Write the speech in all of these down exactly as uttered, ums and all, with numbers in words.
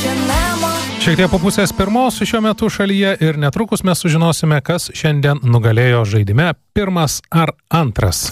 Šiek tiek po pusės pirmos šiuo metu šalyje ir netrukus mes sužinosime, kas šiandien nugalėjo žaidime pirmas ar antras.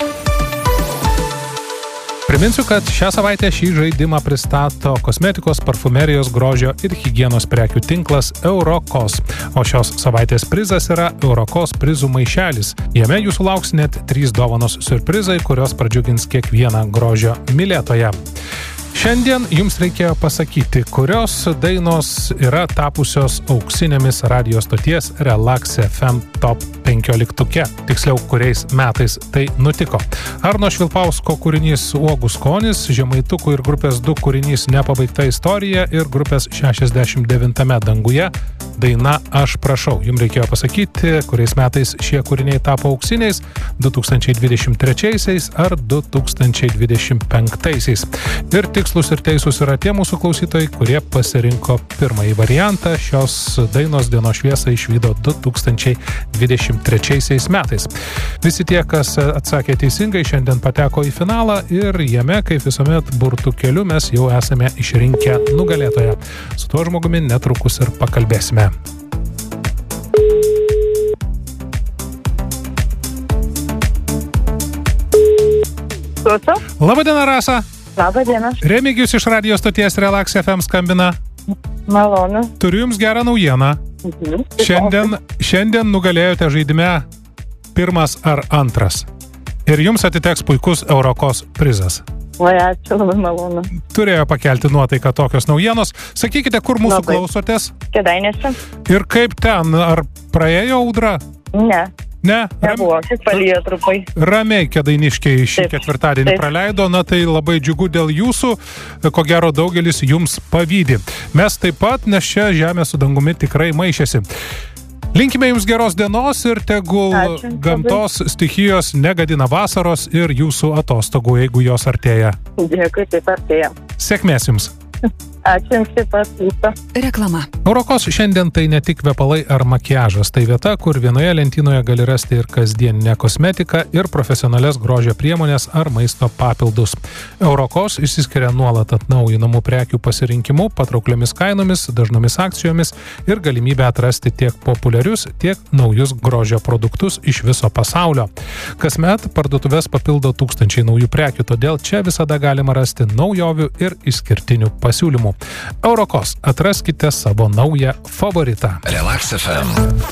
Priminsiu, kad šią savaitę šį žaidimą pristato kosmetikos, parfumerijos, grožio ir higienos prekių tinklas Eurokos. O šios savaitės prizas yra Eurokos prizų maišelis. Jame jūsų lauks net trys dovanos siurprizai, kurios pradžiugins kiekvieną grožio mylėtoją. Šiandien jums reikėjo pasakyti, kurios dainos yra tapusios auksinėmis radio stoties Relax F M top penkioliktuke. Tiksliau, kuriais metais tai nutiko. Arno Švilpausko kūrinys Uogų skonis, Žemaitukų ir grupės du kūrinys Nepabaigta istorija ir grupės šešiasdešimt devintame danguje daina Aš prašau. Jums reikėjo pasakyti, kuriais metais šie kūriniai tapo auksiniais – du tūkstančiai dvidešimt trečiaisiais ar du tūkstančiai dvidešimt penktaisiais. Ir tikslus ir teisūs yra tie mūsų klausytojai, kurie pasirinko pirmąjį variantą. Šios dainos dienos šviesą išvydo du tūkstančiai dvidešimt trečiaisiais metais. Visi tie, kas atsakė teisingai, šiandien pateko į finalą ir jame, kaip visuomet, burtų keliu mes jau esame išrinkę nugalėtoją. Su tuo žmogumi netrukus ir pakalbėsime. Klauso? Labadiena, Rasa. Labadiena. Remigijus iš radio stoties Relax F M skambina. Malonu. Turiu jums gerą naujieną. Mhm. Šiandien, šiandien nugalėjote žaidime pirmas ar antras. Ir jums atiteks puikus Eurokos prizas. Oi, ačiū, labai malonu. Turėjo pakelti nuotaiką tokios naujienos. Sakykite, kur mūsų Labai. klausotės? Kėdainiuose? Ir kaip ten? Ar praėjo audra? Ne, Ne? Ram- nebuvo. Šis palijo trupai. Ramiai kėdainiškiai šį Taip, ketvirtadienį taip. praleido, na tai labai džiugu dėl jūsų, ko gero daugelis jums pavydi. Mes taip pat, nes čia žemė su dangumi tikrai maišėsi. Linkime jums geros dienos ir tegul Ačiū, gamtos stichijos negadina vasaros ir jūsų atostogų, jeigu jos artėja. Dėkui, taip artėja. Sėkmės jums. Ačiū jums taip pat. Viso. Reklama. Eurokos šiandien tai ne tik kvepalai ar makiažas, tai vieta, kur vienoje lentynoje gali rasti ir kasdieninę kosmetiką, ir profesionalias grožio priemonės ar maisto papildus. Eurokos išsiskiria nuolat atnaujinamų prekių pasirinkimu, patraukliomis kainomis, dažnomis akcijomis ir galimybę atrasti tiek populiarius, tiek naujus grožio produktus iš viso pasaulio. Kasmet parduotuvės papildo tūkstančiai naujų prekių, todėl čia visada galima rasti naujovių ir išskirtinių pasiūlymų. Eurokos, atraskite savo naują favoritą. Relax F M.